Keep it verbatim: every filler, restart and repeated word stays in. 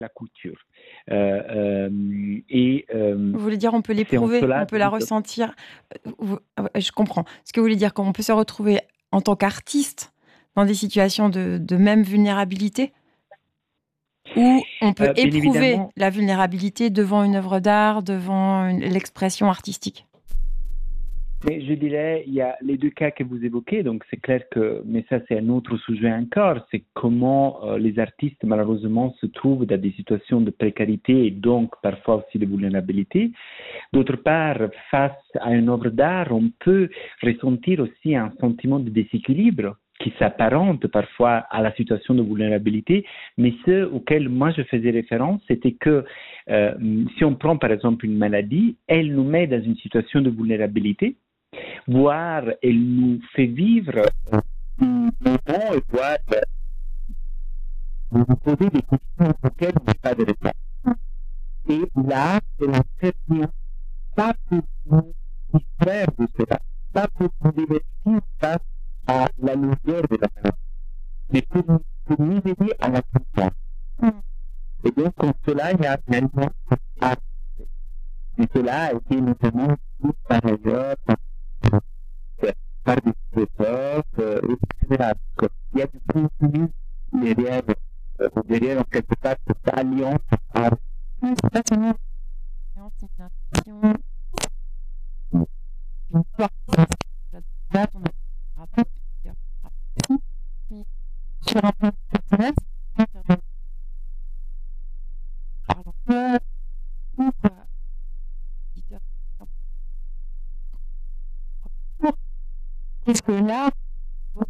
la couture. Euh, euh, et euh, Vous voulez dire on peut c'est en l'éprouver, cela on peut la donc, ressentir. euh, vous- ah ouais, Je comprends. Ce que vous voulez dire, qu'on peut se retrouver en tant qu'artiste dans des situations de, de même vulnérabilité, ou on peut euh, bien éprouver évidemment. la vulnérabilité devant une œuvre d'art, devant une- l'expression artistique. Mais je dirais, il y a les deux cas que vous évoquez, donc c'est clair que, mais ça c'est un autre sujet encore, c'est comment euh, les artistes malheureusement se trouvent dans des situations de précarité et donc parfois aussi de vulnérabilité. D'autre part, face à une œuvre d'art, on peut ressentir aussi un sentiment de déséquilibre qui s'apparente parfois à la situation de vulnérabilité, mais ce auquel moi je faisais référence, c'était que euh, si on prend par exemple une maladie, elle nous met dans une situation de vulnérabilité, voire elle nous fait vivre un moment et voire vous vous posez des questions auxquelles vous n'avez pas de réponse. Et là, c'est la traitement, pas pour vous distraire de cela, pas pour vous divertir face à la lumière de la maladie, mais pour, pour nous aider à la comprendre. Et donc, en cela, il y a maintenant un et cela a été notamment dit par ailleurs par, par des philosophes, euh, et cetera. Donc, il y a du contenu derrière, euh, derrière en quelque part cette alliance art. C'est pas seulement une intuition, une sorte de date, on a rappelé, mais sur un plan personnel, pardon, ou quoi, éditeur, qu'est-ce que là,